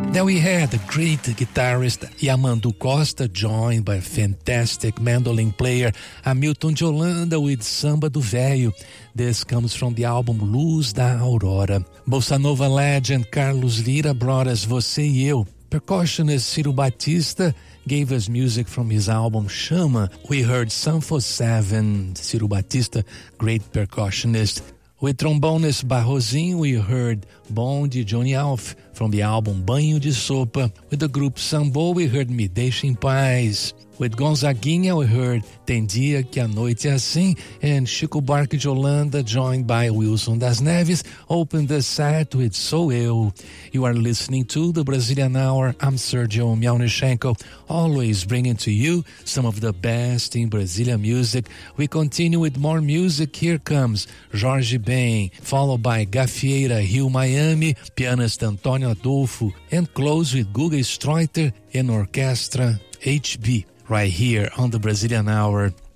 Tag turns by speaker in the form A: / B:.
A: Then we had the great guitarist Yamandu Costa, joined by a fantastic mandolin player Hamilton de Holanda with Samba do Véio. This comes from the album Luz da Aurora. Bossa Nova legend Carlos Lira brought us Você e Eu. Percussionist Ciro Batista gave us music from his album Chama. We heard Sanfo 7, Ciro Batista, great percussionist. With trombonist Barrozinho, we heard Bom de Johnny Alf from the album Banho de Sopa. With the group Sambo, we heard Me Deixa em Paz. With Gonzaguinha, we heard Tem Dia Que a Noite é Assim, and Chico Buarque de Holanda, joined by Wilson das Neves, opened the set with Sou Eu. You are listening to the Brazilian Hour. I'm Sergio Miaunichenko, always bringing to you some of the best in Brazilian music. We continue with more music. Here comes Jorge Ben, followed by Gafieira Rio Miami, pianist Antônio Adolfo, and close with Guga Streuter and Orchestra HB. Right here on the Brazilian Hour.